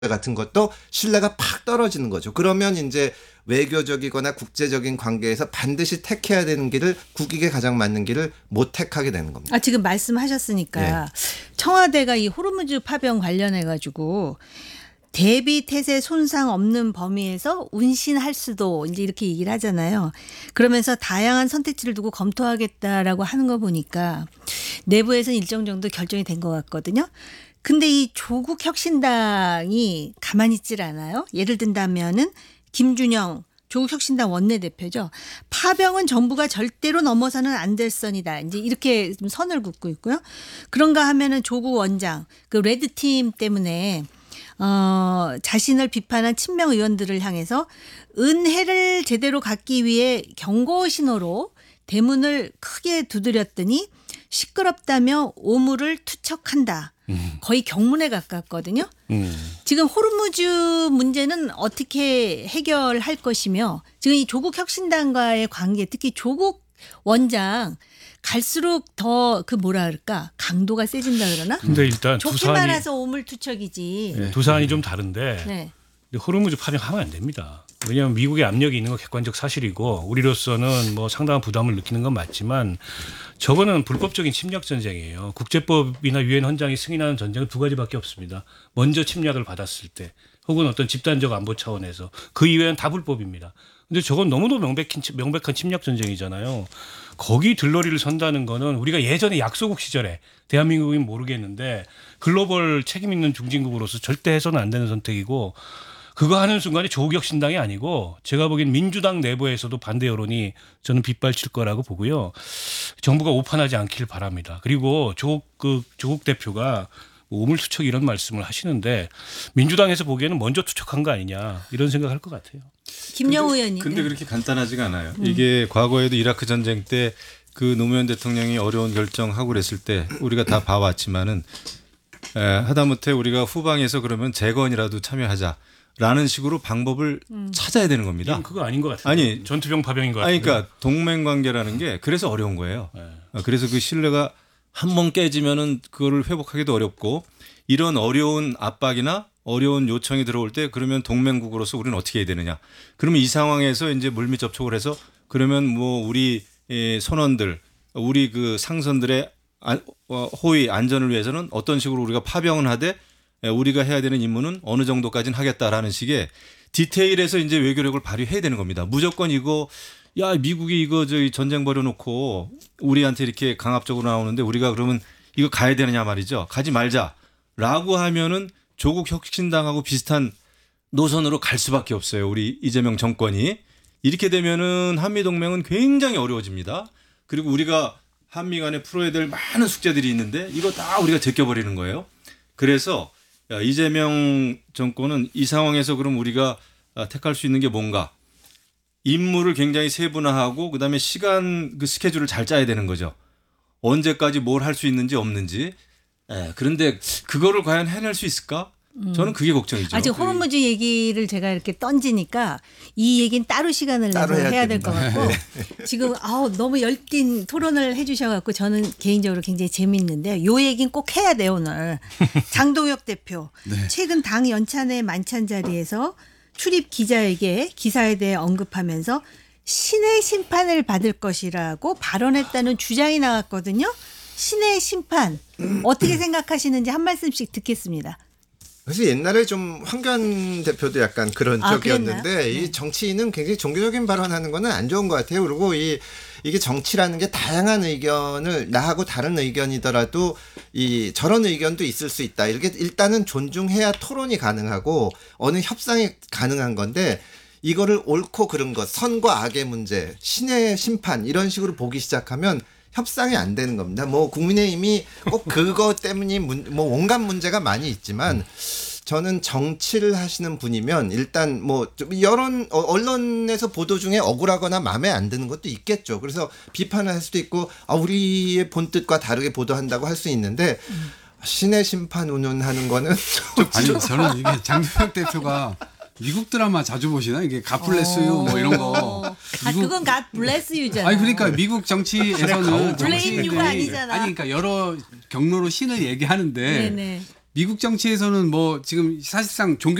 같은 것도 신뢰가 팍 떨어지는 거죠. 그러면 이제 외교적이거나 국제적인 관계에서 반드시 택해야 되는 길을 국익에 가장 맞는 길을 못 택하게 되는 겁니다. 지금 말씀하셨으니까 청와대가 이 호르무즈 파병 관련해 가지고 대비 태세 손상 없는 범위에서 운신할 수도 이제 이렇게 얘기를 하잖아요. 그러면서 다양한 선택지를 두고 검토하겠다라고 하는 거 보니까 내부에서는 일정 정도 결정이 된 것 같거든요. 근데 이 조국 혁신당이 가만히 있질 않아요. 예를 든다면은 김준영 조국 혁신당 원내대표죠. 파병은 정부가 절대로 넘어서는 안 될 선이다. 이제 이렇게 좀 선을 긋고 있고요. 그런가 하면은 조국 원장 그 레드팀 때문에 자신을 비판한 친명 의원들을 향해서 은혜를 제대로 갚기 위해 경고 신호로 대문을 크게 두드렸더니 시끄럽다며 오물을 투척한다. 거의 경문에 가깝거든요. 지금 호르무즈 문제는 어떻게 해결할 것이며 지금 이 조국 혁신당과의 관계 특히 조국 원장 갈수록 더 그 뭐라 그럴까 강도가 세진다 그러나? 근데 일단 좋게 말해서 오물투척이지. 네, 두 사안이 좀 다른데 네. 근데 호르무즈 파병하면 안 됩니다. 왜냐하면 미국의 압력이 있는 건 객관적 사실이고 우리로서는 뭐 상당한 부담을 느끼는 건 맞지만 저거는 불법적인 침략 전쟁이에요. 국제법이나 유엔 헌장이 승인하는 전쟁은 두 가지밖에 없습니다. 먼저 침략을 받았을 때 혹은 어떤 집단적 안보 차원에서 그 이외에는 다 불법입니다. 근데 저건 너무도 명백한 침략 전쟁이잖아요. 거기 들러리를 선다는 거는 우리가 예전에 약소국 시절에 대한민국은 모르겠는데 글로벌 책임 있는 중진국으로서 절대 해서는 안 되는 선택이고 그거 하는 순간에 조국 혁신당이 아니고 제가 보기엔 민주당 내부에서도 반대 여론이 저는 빗발칠 거라고 보고요. 정부가 오판하지 않기를 바랍니다. 그리고 조국 대표가 오물투척 이런 말씀을 하시는데 민주당에서 보기에는 먼저 투척한 거 아니냐 이런 생각할 것 같아요. 김영우 의원님. 근데 그렇게 간단하지가 않아요. 이게 과거에도 이라크 전쟁 때 그 노무현 대통령이 어려운 결정하고 그랬을 때 우리가 다 봐왔지만은 하다못해 우리가 후방에서 그러면 재건이라도 참여하자라는 식으로 방법을 찾아야 되는 겁니다. 그거 아닌 것 같아요. 아니 전투병 파병인 것 같아요. 그러니까 동맹 관계라는 게 그래서 어려운 거예요. 그래서 그 신뢰가 한 번 깨지면은 그거를 회복하기도 어렵고 이런 어려운 압박이나 어려운 요청이 들어올 때 그러면 동맹국으로서 우리는 어떻게 해야 되느냐. 그러면 이 상황에서 이제 물밑 접촉을 해서 그러면 뭐 우리 선원들, 우리 그 상선들의 호의 안전을 위해서는 어떤 식으로 우리가 파병을 하되 우리가 해야 되는 임무는 어느 정도까지는 하겠다라는 식의 디테일에서 이제 외교력을 발휘해야 되는 겁니다. 무조건 이거 야 미국이 이거 저기 전쟁 벌여놓고 우리한테 이렇게 강압적으로 나오는데 우리가 그러면 이거 가야 되느냐 말이죠. 가지 말자라고 하면은 조국 혁신당하고 비슷한 노선으로 갈 수밖에 없어요. 우리 이재명 정권이. 이렇게 되면은 한미동맹은 굉장히 어려워집니다. 그리고 우리가 한미 간에 풀어야 될 많은 숙제들이 있는데 이거 다 우리가 제껴버리는 거예요. 그래서 이재명 정권은 이 상황에서 그럼 우리가 택할 수 있는 게 뭔가 임무를 굉장히 세분화하고 그다음에 시간 그 스케줄을 잘 짜야 되는 거죠. 언제까지 뭘 할 수 있는지 없는지. 그런데 그거를 과연 해낼 수 있을까? 저는 그게 걱정이죠. 아직 호르무즈 얘기를 제가 이렇게 던지니까 이 얘기는 따로 시간을 내서 해야 될 것 같고 지금 너무 열띤 토론을 해 주셔갖고 저는 개인적으로 굉장히 재미있는데 요 얘기는 꼭 해야 돼요 오늘. 장동혁 대표 최근 당 연찬회 만찬 자리에서 출입 기자에게 기사에 대해 언급하면서 신의 심판을 받을 것이라고 발언했다는 주장이 나왔거든요. 신의 심판 어떻게 생각하시는지 한 말씀씩 듣겠습니다. 그래서 옛날에 좀 황교안 대표도 약간 그런 적이었는데 이 정치인은 굉장히 종교적인 발언하는 거는 안 좋은 것 같아요. 그리고 이게 정치라는 게 다양한 의견을 나하고 다른 의견이더라도 저런 의견도 있을 수 있다. 이렇게 일단은 존중해야 토론이 가능하고 어느 협상이 가능한 건데 이거를 옳고 그른 것, 선과 악의 문제, 신의 심판 이런 식으로 보기 시작하면 협상이 안 되는 겁니다. 뭐 국민의힘이 꼭 그거 때문에 뭐 온갖 문제가 많이 있지만 저는 정치를 하시는 분이면 일단 뭐 여론 언론에서 보도 중에 억울하거나 마음에 안 드는 것도 있겠죠. 그래서 비판을 할 수도 있고 우리의 본뜻과 다르게 보도한다고 할 수 있는데 신의 심판 운운하는 거는 아니 저는 이게 장동혁 대표가 미국 드라마 자주 보시나? 이게 God bless you 뭐 이런 거. 그건 God bless you잖아. 아니 그러니까 미국 정치에서는 blame you가 아니잖아. 그러니까 여러 경로로 신을 얘기하는데 네네. 미국 정치에서는 뭐 지금 사실상 종교